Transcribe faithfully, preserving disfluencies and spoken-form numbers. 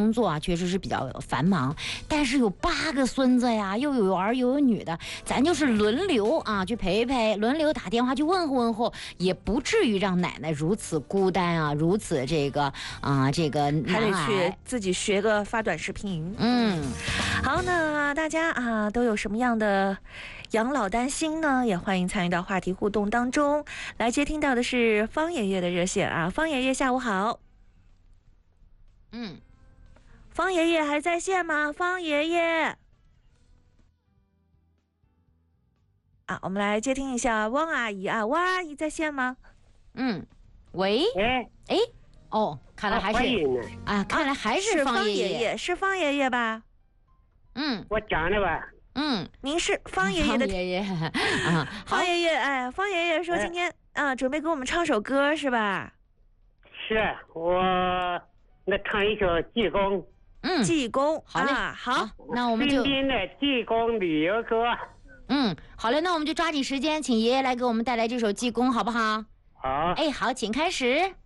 工作啊，确实是比较繁忙，但是有八个孙子呀，又有儿又有女的，咱就是轮流啊去陪陪，轮流打电话去问候问候，也不至于让奶奶如此孤单啊，如此这个啊、呃、这个还得去自己学个发短视频。 嗯， 好，那大家啊都有什么样的养老担心呢？也欢迎参与到话题互动当中。来接听到的是方爷爷的热线啊，方爷爷下午好。 嗯， 方爷爷还在线吗？方爷爷。啊，我们来接听一下汪阿姨啊，汪阿姨在线吗？ 嗯，喂， 哎哎，哦，看来还是 啊, 啊，看来还是方爷爷， 爷爷是方爷爷吧？ 嗯， 我讲的吧。 嗯，您是方爷爷的爷爷啊， 方爷爷，哎，方爷爷说今天、哎、啊准备给我们唱首歌是吧？ 是我那唱一首济公。 嗯，济公， 好嘞， 啊、好, 好，那我们就今天的济公旅游歌。 嗯，好嘞，那我们就抓紧时间，请爷爷来给我们带来这首济公，好不好？ 好。 哎，好，请开始。